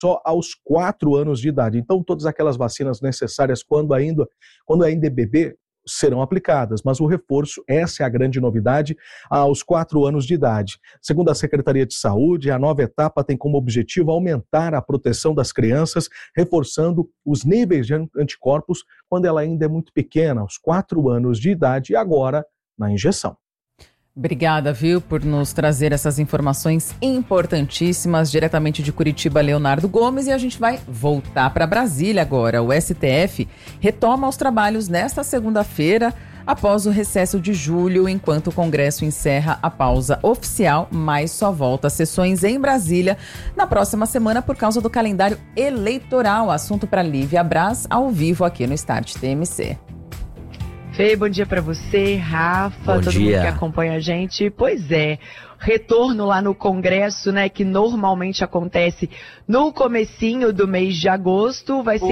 só aos 4 anos de idade. Então, todas aquelas vacinas necessárias quando ainda é bebê serão aplicadas, mas o reforço, essa é a grande novidade, aos 4 anos de idade. Segundo a Secretaria de Saúde, a nova etapa tem como objetivo aumentar a proteção das crianças, reforçando os níveis de anticorpos quando ela ainda é muito pequena, aos 4 anos de idade, e agora na injeção. Obrigada, viu, por nos trazer essas informações importantíssimas diretamente de Curitiba, Leonardo Gomes. E a gente vai voltar para Brasília agora. O STF retoma os trabalhos nesta segunda-feira, após o recesso de julho, enquanto o Congresso encerra a pausa oficial, mas só volta às sessões em Brasília na próxima semana por causa do calendário eleitoral. Assunto para Lívia Braz, ao vivo aqui no Start TMC. Fê, bom dia pra você, Rafa, todo mundo que acompanha a gente. Pois é, retorno lá no Congresso, né, que normalmente acontece no comecinho do mês de agosto, vai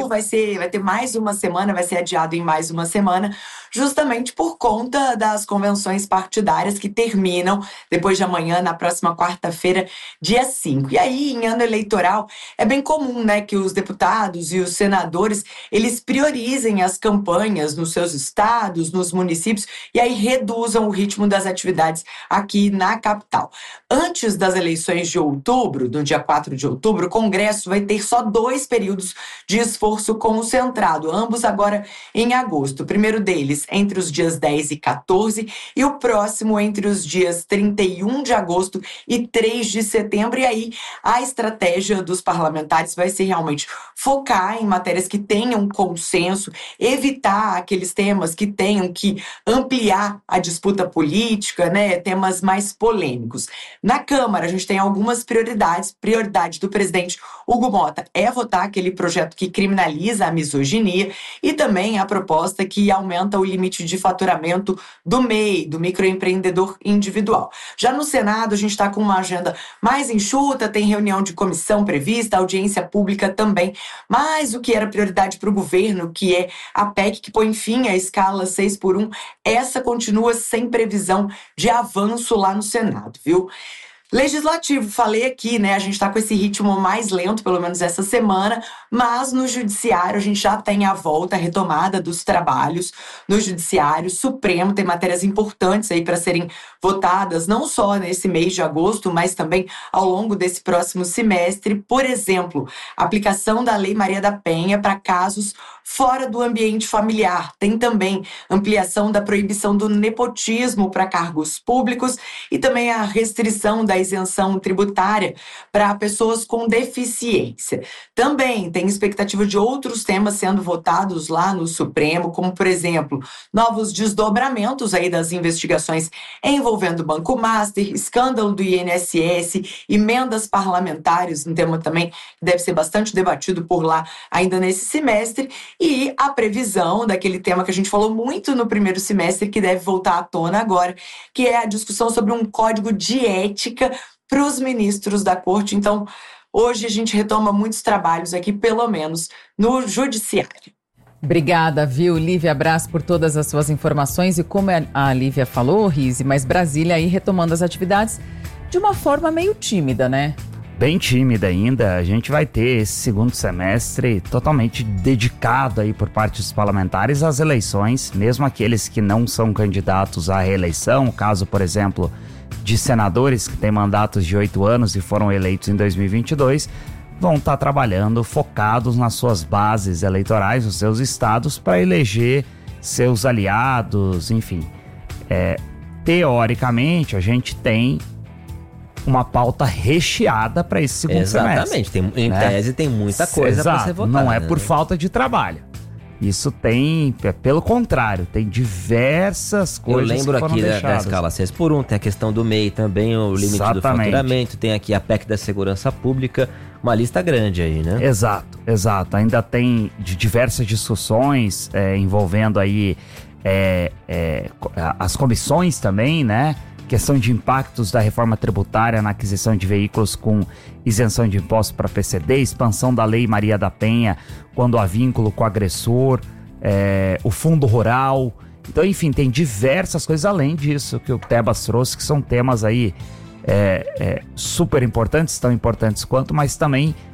ter mais uma semana, vai ser adiado em mais uma semana, justamente por conta das convenções partidárias que terminam depois de amanhã, na próxima quarta-feira, dia 5. E aí, em ano eleitoral, é bem comum, né, que os deputados e os senadores, eles priorizem as campanhas nos seus estados, nos municípios, e aí reduzam o ritmo das atividades aqui na capital. Antes das eleições de outubro, no dia 4 de outubro, o Congresso vai ter só 2 períodos de esforço concentrado, ambos agora em agosto. O primeiro deles entre os dias 10 e 14 e o próximo entre os dias 31 de agosto e 3 de setembro. E aí a estratégia dos parlamentares vai ser realmente focar em matérias que tenham consenso, evitar aqueles temas que tenham que ampliar a disputa política, né, temas mais polêmicos. Na Câmara, a gente tem algumas prioridades. Prioridade do presidente Hugo Mota é votar aquele projeto que criminaliza a misoginia e também a proposta que aumenta o limite de faturamento do MEI, do microempreendedor individual. Já no Senado, a gente está com uma agenda mais enxuta, tem reunião de comissão prevista, audiência pública também, mas o que era prioridade para o governo, que é a PEC que põe fim à escala 6x1, essa continua sem previsão de avanço lá no Senado, viu? Legislativo, falei aqui, né? A gente está com esse ritmo mais lento, pelo menos essa semana, mas no Judiciário a gente já tem a volta, a retomada dos trabalhos no Judiciário Supremo. Tem matérias importantes aí para serem votadas, não só nesse mês de agosto, mas também ao longo desse próximo semestre. Por exemplo, a aplicação da Lei Maria da Penha para casos fora do ambiente familiar. Tem também ampliação da proibição do nepotismo para cargos públicos e também a restrição da isenção tributária para pessoas com deficiência. Também tem expectativa de outros temas sendo votados lá no Supremo, como, por exemplo, novos desdobramentos aí das investigações envolvendo o Banco Master, escândalo do INSS, emendas parlamentares, um tema também que deve ser bastante debatido por lá ainda nesse semestre, e a previsão daquele tema que a gente falou muito no primeiro semestre, que deve voltar à tona agora, que é a discussão sobre um código de ética para os ministros da Corte. Então, hoje a gente retoma muitos trabalhos aqui, pelo menos no Judiciário. Obrigada, viu, Lívia Braz, por todas as suas informações. E como a Lívia falou, Rise, mas Brasília aí retomando as atividades de uma forma meio tímida, né? Bem tímida ainda. A gente vai ter esse segundo semestre totalmente dedicado aí por parte dos parlamentares às eleições, mesmo aqueles que não são candidatos à reeleição, caso, por exemplo, de senadores que têm mandatos de 8 anos e foram eleitos em 2022, vão estar trabalhando focados nas suas bases eleitorais, nos seus estados, para eleger seus aliados, enfim. Teoricamente, a gente tem uma pauta recheada para esse segundo semestre. Exatamente, em tese tem muita coisa para ser votada. Não é por falta de trabalho. Isso tem, pelo contrário, tem diversas coisas. Eu lembro que foram aqui da deixadas. escala 6x1, tem a questão do MEI também, o limite do faturamento, tem aqui a PEC da segurança pública, uma lista grande aí, né? Exato. Ainda tem diversas discussões envolvendo aí as comissões também, né? Questão de impactos da reforma tributária na aquisição de veículos com isenção de impostos para PCD, expansão da Lei Maria da Penha quando há vínculo com o agressor, o fundo rural. Então, enfim, tem diversas coisas além disso que o Tebas trouxe, que são temas aí super importantes, tão importantes quanto, mas também